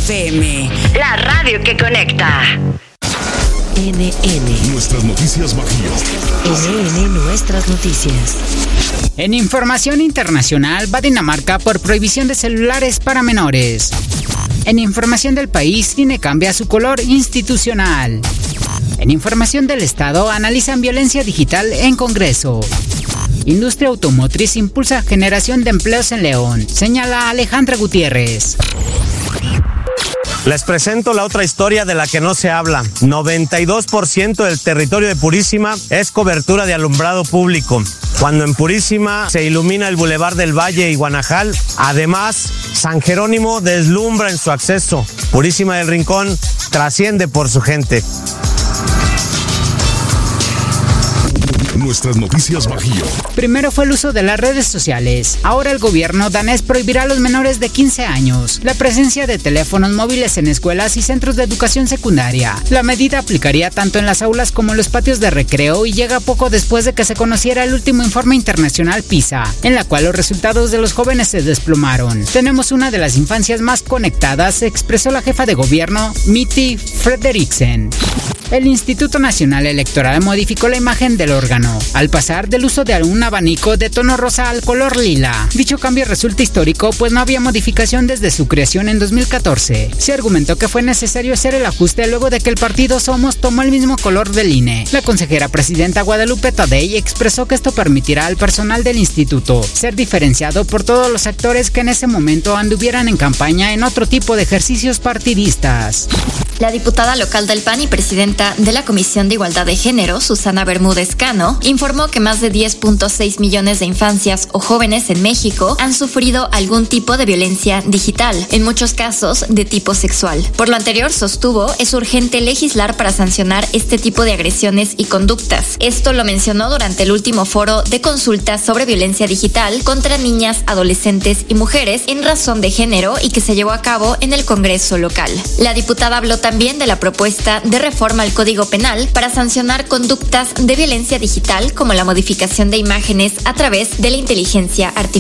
FM, la radio que conecta. NN. Nuestras noticias Bajío. NN Nuestras noticias. En información internacional, va Dinamarca por prohibición de celulares para menores. En información del país, INE cambia su color institucional. En información del Estado, analizan violencia digital en Congreso. Industria automotriz impulsa generación de empleos en León, señala Alejandra Gutiérrez. Les presento la otra historia de la que no se habla. 92% del territorio de Purísima es cobertura de alumbrado público. Cuando en Purísima se ilumina el Boulevard del Valle y Guanajal, además San Jerónimo deslumbra en su acceso. Purísima del Rincón trasciende por su gente. Nuestras noticias Bajío. Primero fue el uso de las redes sociales. Ahora el gobierno danés prohibirá a los menores de 15 años la presencia de teléfonos móviles en escuelas y centros de educación secundaria. La medida aplicaría tanto en las aulas como en los patios de recreo y llega poco después de que se conociera el último informe internacional PISA, en la cual los resultados de los jóvenes se desplomaron. Tenemos una de las infancias más conectadas, expresó la jefa de gobierno, Mette Frederiksen. El Instituto Nacional Electoral modificó la imagen del órgano, al pasar del uso de un abanico de tono rosa al color lila. Dicho cambio resulta histórico, pues no había modificación desde su creación en 2014. Se argumentó que fue necesario hacer el ajuste luego de que el partido Somos tomó el mismo color del INE. La consejera presidenta Guadalupe Tadei expresó que esto permitirá al personal del instituto ser diferenciado por todos los actores que en ese momento anduvieran en campaña en otro tipo de ejercicios partidistas. La diputada local del PAN y presidenta de la Comisión de Igualdad de Género, Susana Bermúdez Cano, informó que más de 10.6 millones de infancias o jóvenes en México han sufrido algún tipo de violencia digital, en muchos casos de tipo sexual. Por lo anterior, sostuvo, es urgente legislar para sancionar este tipo de agresiones y conductas. Esto lo mencionó durante el último foro de consulta sobre violencia digital contra niñas, adolescentes y mujeres en razón de género y que se llevó a cabo en el Congreso local. La diputada habló también de la propuesta de reforma al Código Penal para sancionar conductas de violencia digital como la modificación de imágenes a través de la inteligencia artificial.